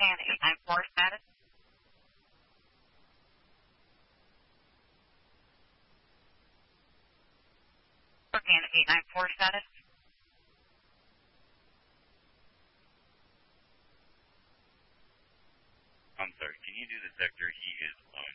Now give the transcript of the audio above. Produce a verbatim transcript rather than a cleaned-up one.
Scan eight nine four status. Scan eight nine four status. I'm sorry, can you do the sector he is on?